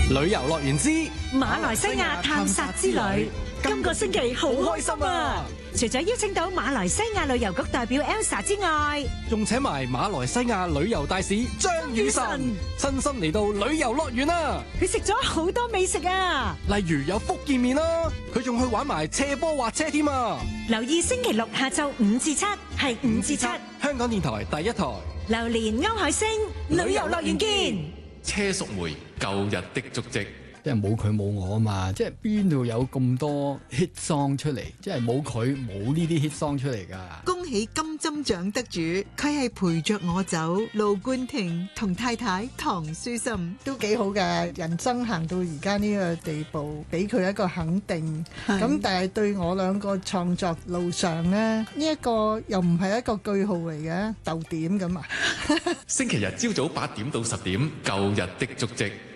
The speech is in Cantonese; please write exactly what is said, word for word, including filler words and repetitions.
旅遊樂園之馬來西亞探索之旅，今個星期好開心啊！除咗邀請到馬來西亞旅遊局代表 Elsa 之外， 仲請埋馬來西亞旅遊大使張雨晨親身嚟到旅遊樂園啊！ 佢食咗好多美食啊， 例如有福建麵啦，佢仲去玩埋斜坡滑車添啊！ 留意星期六下晝五至七，係五至七， 香港電台第一台。 榴蓮歐海星旅遊樂園見。 車淑梅舊日的足跡。 即係冇佢冇我啊嘛！即係邊度有咁多 hit song 出嚟？即係冇佢冇呢啲 hit song 出嚟㗎。 恭喜金針獎得主，佢係陪着我走，盧冠廷同太太唐書琛都幾好嘅。人生行到而家呢個地步，俾佢一個肯定。咁但係對我兩個創作路上呢，呢、這、一個又唔係一個句號嚟嘅，逗點咁啊！ 星期日朝早八點到十點，舊日的足跡。